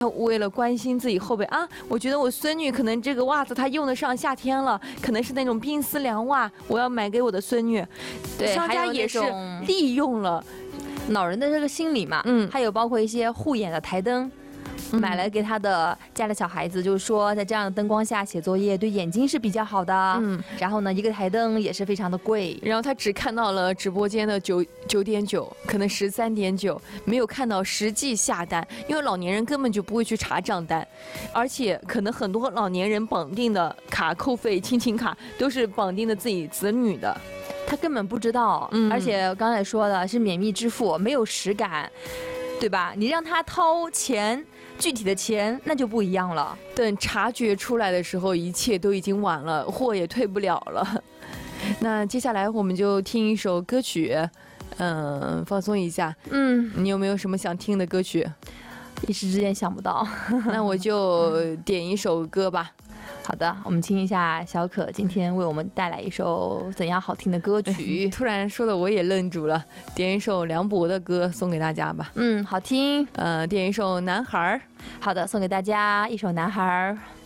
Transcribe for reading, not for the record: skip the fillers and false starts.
为了关心自己后辈啊，我觉得我孙女可能这个袜子她用得上夏天了，可能是那种冰丝凉袜，我要买给我的孙女。 对， 商家也是还有那种利用了老人的这个心理嘛。还有包括一些护眼的台灯。买来给他的家里小孩子，就是说在这样的灯光下写作业对眼睛是比较好的。然后呢，一个台灯也是非常的贵。 然后他只看到了直播间的9.9，可能13.9，没有看到实际下单，因为老年人根本就不会去查账单，而且可能很多老年人绑定的卡扣费亲情卡都是绑定的自己子女的。 他根本不知道，而且刚才说的是免密支付，没有实感，对吧？你让他掏钱，具体的钱那就不一样了。 等察觉出来的时候，一切都已经晚了，货也退不了了。那接下来我们就听一首歌曲，放松一下。你有没有什么想听的歌曲？ 一时之间想不到。 那我就点一首歌吧。 好的，我们听一下小可今天为我们带来一首怎样好听的歌曲。 突然说的我也愣住了，点一首梁博的歌送给大家吧。 好听。 点一首男孩。 好的，送给大家一首男孩。